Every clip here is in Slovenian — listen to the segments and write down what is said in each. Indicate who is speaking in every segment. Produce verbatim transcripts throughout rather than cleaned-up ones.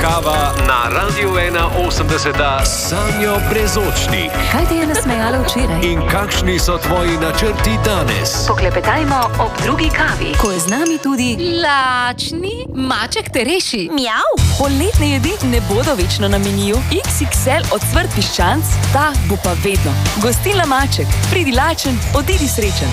Speaker 1: kava na Radiu ena osemdeset Sanjo Brezočnik.
Speaker 2: Kaj te je nasmejalo včeraj?
Speaker 1: In kakšni so tvoji načrti danes?
Speaker 2: Poklepetajmo ob drugi kavi, ko je z nami tudi lačni maček te reši. Mjav! Poletne jedi ne bodo večno na meniju. iks iks el ocvrt piščanc, ta bo pa vedno. Gostilna Maček, pridi lačen, odidi srečen.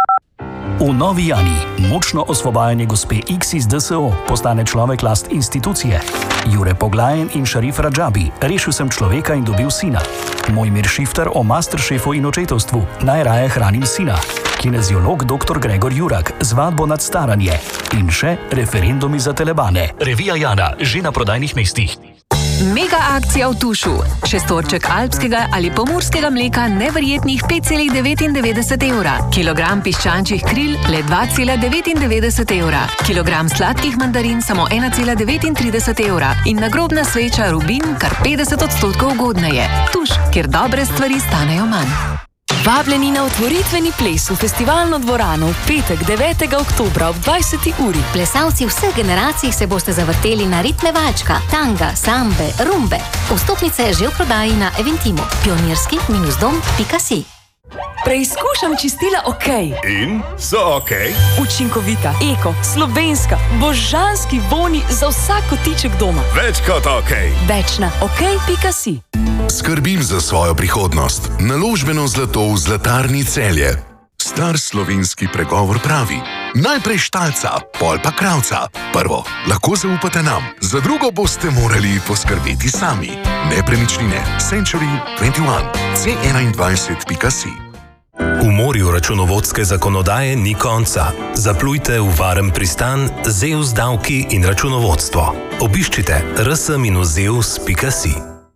Speaker 3: V Novi Jani močno osvobajanje gospe X iz de es o postane človek last institucije. Jure Poglajen in Šarif Radžabi, rešil sem človeka in dobil sina. Mojmir Šifter o masteršefu in očetovstvu, najraje hranim sina. Kineziolog doktor Gregor Jurak, zvadbo nad staranje. In še referendumi za telebane. Revija Jana, že na prodajnih mestih.
Speaker 2: Mega akcija v Tušu. Šestorček alpskega ali pomurskega mleka neverjetnih pet cela devetindevetdeset evra. Kilogram piščančjih kril le dva cela devetindevetdeset evra. Kilogram sladkih mandarin samo ena cela devetintrideset evra. In nagrobna sveča Rubin kar petdeset odstotkov ugodneje. Tuš, kjer dobre stvari stanejo manj. Vabljeni na otvoritveni ples v festivalno dvorano v petek devetega oktobra ob dvajseti uri.
Speaker 4: Plesalci vseh generacij se boste zavrteli na ritme valčka, tanga, sambe, rumbe. Vstopnice že v prodaji na Eventimu. pionirski dom pika si.
Speaker 2: Preizkušam čistila OK.
Speaker 5: In? So OK?
Speaker 2: Učinkovita, eko, slovenska, božanski voni za vsak kotiček doma.
Speaker 5: Več kot OK.
Speaker 2: Več na ok pika si.
Speaker 6: Skrbim za svojo prihodnost. Naložbeno zlato v Zlatarni Celje. Star slovenski pregovor pravi: najprej štalca, pol pa kravca. Prvo, lahko zaupate nam, za drugo boste morali poskrbeti sami. Nepremičnine Century dvajset ena, C enaindvajset pika si.
Speaker 7: V morju računovodske zakonodaje ni konca. Zaplujte v varen pristan Zeus davki in računovodstvo. Obiščite r s minus zeus pika si.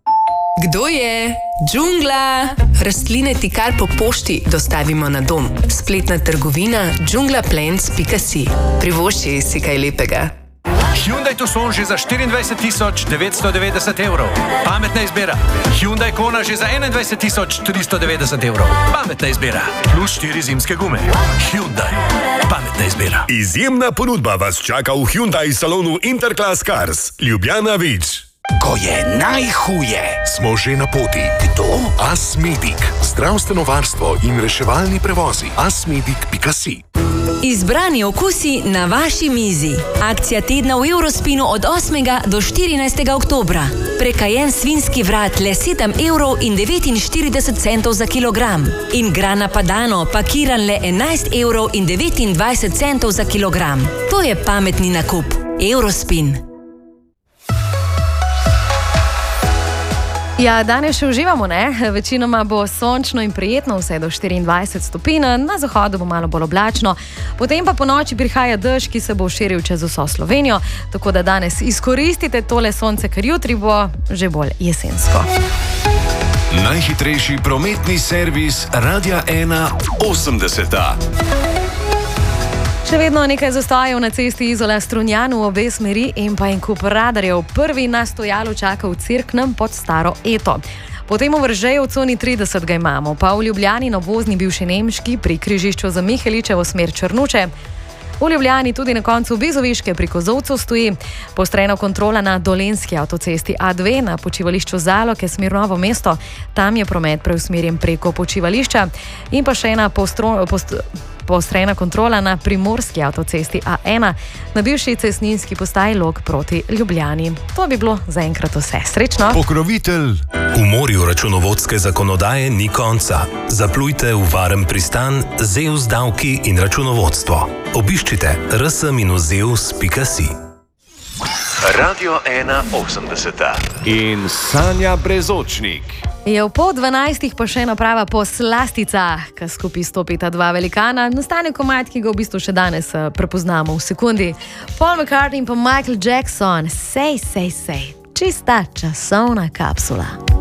Speaker 8: Kdo je? Džungla! Rastline ti kar po pošti dostavimo na dom. Spletna trgovina džungla plants pika si. Privošči si kaj lepega.
Speaker 9: Hyundai Tucson že za štiriindvajset tisoč devetsto devetdeset evrov. Pametna izbira. Hyundai Kona že za enaindvajset tisoč tristo devetdeset evrov. Pametna izbira. Plus štiri zimske gume. Hyundai. Pametna izbira.
Speaker 5: Izjemna ponudba vas čaka v Hyundai salonu Interclass Cars. Ljubljana Vič.
Speaker 6: Ko je najhuje, smo že na poti. Kdo? Asmedic. Zdravstveno varstvo in reševalni prevozi. asmedic pika si.
Speaker 10: Izbrani okusi na vaši mizi. Akcija tedna v Eurospinu od osmega do štirinajstega oktobra. Prekajen svinski vrat le sedem evrov in devetinštirideset centov za kilogram. In grana padano pakiran le enajst evrov in devetindvajset centov za kilogram. To je pametni nakup. Eurospin.
Speaker 11: Ja, danes še uživamo, ne? Večinoma bo sončno in prijetno, vse do štiriindvajset stopinj, na zahodu bo malo bolj oblačno, potem pa po noči prihaja dež, ki se bo širil čez vso Slovenijo, tako da danes izkoristite tole sonce, ker jutri bo že bolj jesensko.
Speaker 1: Najhitrejši prometni servis Radia ena osemdeset.
Speaker 11: Še vedno nekaj zastojev na cesti Izola-Strunjan v obe smeri in pa en kup radarjev. Prvi na stojalu čaka v Cerknem pod Staro Eto. Potem v Vržeju v coni trideset ga imamo, pa v Ljubljani na obvozni bivši Nemški pri križišču za Miheličevo smer Črnuče. V Ljubljani tudi na koncu Bizoviške pri Kozovcu stoji poostrena kontrola na Dolenjski avtocesti A dve na počivališču Zaloke smer Novo mesto. Tam je promet preusmerjen preko počivališča in pa še ena postro, post, poostrena kontrola na Primorski avtocesti A ena na bivši cestninski postaji Log proti Ljubljani. To bi bilo zaenkrat vse. Srečno!
Speaker 5: Pokrovitelj.
Speaker 7: V morju računovodske zakonodaje ni konca. Zaplujte v varen pristan Zeus davki in računovodstvo. Obiščite r s minus zeus pika si.
Speaker 1: Radio ena osemdeset in Sanja Brezočnik.
Speaker 11: Je v pol dvanajstih pa še ena prava poslastica, ki skupaj stopita dva velikana. Nastane komad, ki ga v bistvu še danes prepoznamo v sekundi. Paul McCartney in pa Michael Jackson. Sej, sej, sej. Čista časovna kapsula.